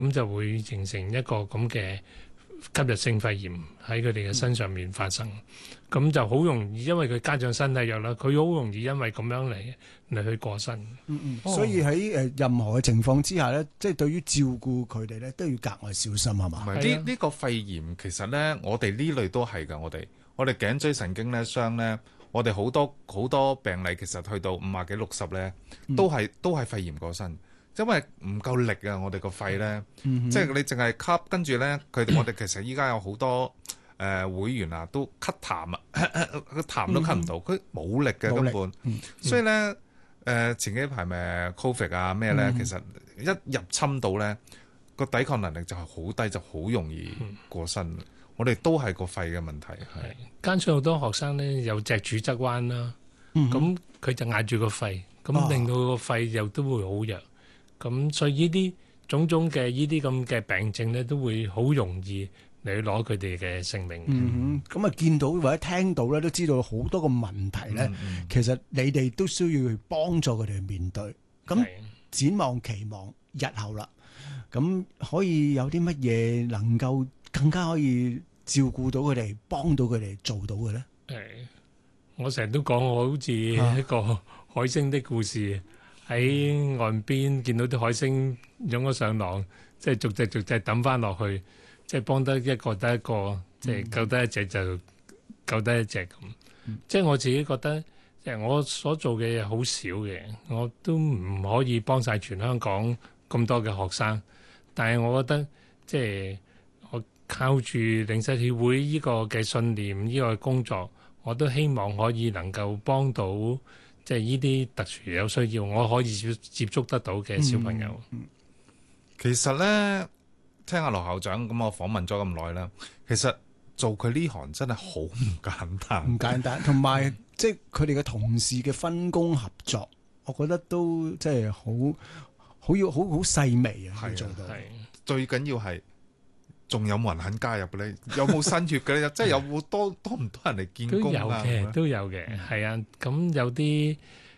咁就會形成一個咁嘅吸入性肺炎喺佢哋嘅身上面發生。咁就好容易，因為佢加上身體弱啦，佢好容易因為咁樣嚟去過身。 所以喺任何嘅情況之下咧，即係對於照顧佢哋咧，都要格外小心，係嘛？ 唔係呢個肺炎其實咧，我哋呢類都係㗎。我哋頸椎神經咧傷咧，我哋好多病例其實去到50幾60咧，都係肺炎過身。因為唔夠力啊！我哋個肺咧，即係你淨係吸，跟住咧，我哋其實依家有好多會員啊，都咳痰啊，個痰都咳唔到，佢冇力嘅根本。所以咧，前幾排咪 Covid 啊咩咧，其實一入侵到咧，個抵抗能力就係好低，就好容易過身。我哋都係個肺嘅問題。係加上好多學生咧有脊柱側彎啦，咁佢就壓住個肺，咁令到個肺又都會好弱。咁所以呢啲種種嘅呢啲咁嘅病症咧，都會好容易嚟去攞佢哋嘅性命。 咁啊，見到或者聽到咧，都知道好多個問題咧。其實你哋都需要去幫助佢哋去面對。咁展望期望日後啦，咁可以有啲乜嘢能夠更加可以照顧到佢哋，幫到佢哋做到嘅咧？ 我成日都講，我好似一個海星的故事。喺岸邊見到啲海星湧咗上浪，即係逐隻抌翻落去，即係幫得一個得一個，即係救得一隻就救得一隻咁。即係我自己覺得，即係我所做嘅嘢好少嘅，我都唔可以幫晒全香港咁多嘅學生。但係我覺得，即係我靠住靈實協會呢個嘅信念，呢個工作，我都希望可以能夠幫到。即係呢啲特殊有需要，我可以接觸得到嘅小朋友。 其實咧，聽阿羅校長咁，我訪問咗咁耐啦。其實做佢呢行真係好唔簡單， 唔簡單。同埋即係佢哋嘅同事嘅分工合作，我覺得都即係好細微啊，要做到。 最緊要係仲有冇人肯加入嘅咧？有冇新血嘅咧？即係有冇多唔多人嚟見工啊？ 都有嘅，係啊。咁有啲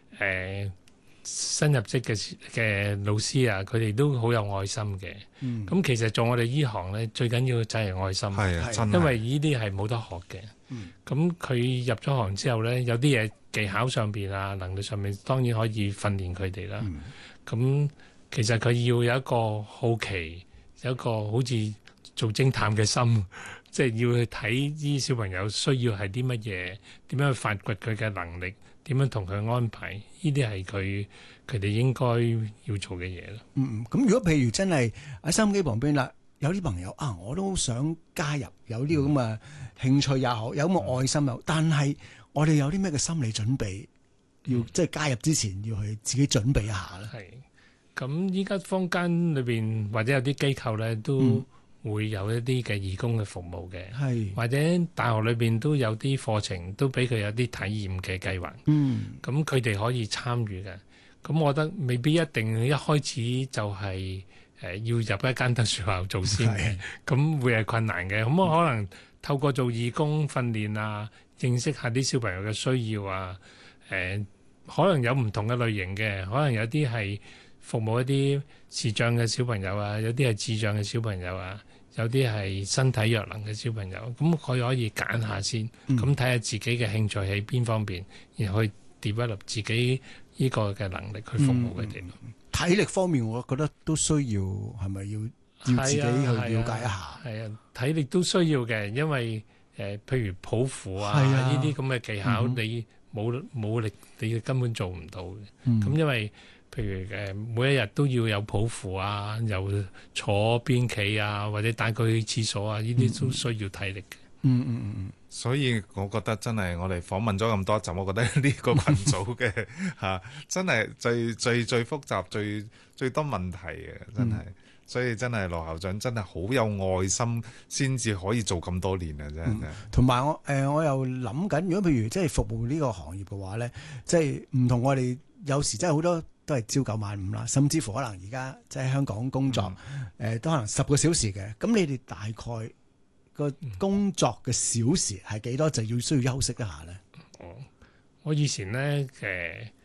新入職嘅老師啊，佢哋都好有愛心嘅。咁其實做我哋呢行咧，最緊要就係愛心。 係啊，真係。因為呢啲係冇得學嘅。咁佢入咗行之後咧，有啲嘢技巧上邊啊，能力上面當然可以訓練佢哋啦。咁其實佢要有一個好奇，有一個好似做偵探嘅心，即係要去睇啲小朋友需要係啲乜嘢，點樣去發掘佢嘅能力，點樣同佢安排，呢啲係佢哋應該要做嘅嘢咯。 咁如果譬如真係喺收音機旁邊啦，有啲朋友啊，我都想加入，有呢個咁嘅興趣也好，有咁嘅愛心又好，但係我哋有啲咩嘅心理準備，要即係加入之前要去自己準備一下咧。 係咁，依家坊間裏邊或者有啲機構咧都會有一啲嘅義工嘅服務嘅，或者大學裏邊都有啲課程都俾佢有啲體驗嘅計劃。咁佢哋可以參與嘅。咁我覺得未必一定一開始就係要入一間特殊學校做先嘅，咁會係困難嘅。咁可能透過做義工訓練啊，認識下啲小朋友嘅需要啊，可能有唔同嘅類型嘅，可能有啲係服務一啲視障嘅小朋友啊，有啲係智障嘅小朋友啊，有啲係身體弱能嘅小朋友，咁佢可以揀下先，咁睇下自己嘅興趣喺邊方面，然後去 develop 自己呢個嘅能力去服務佢哋。 體力方面，我覺得都需要，係咪要自己去了解一下？ 係啊，體力都需要嘅，因為譬如抱扶啊呢啲咁嘅技巧，你冇力，你根本做唔到嘅。咁因為譬如每一日都要有抱扶啊，又坐邊企啊，或者帶佢去廁所啊，呢啲都需要體力嘅。 所以我覺得真係我哋訪問咗咁多集，我覺得呢個群組嘅真係最複雜、最多問題嘅，真係。所以真係羅校長真係好有愛心，先至可以做咁多年啊！真係。同埋我又諗緊，如果譬如即係服務呢個行業嘅話咧，即係唔同我哋有時真係好多都係朝九晚五啦，甚至乎可能而家即係香港工作都可能10個小時嘅。咁你哋大概個工作嘅小時係幾多，就需要休息一下咧？ 我以前咧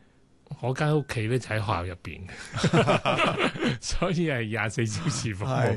我間屋企咧就喺學校入邊，所以係24小時服務。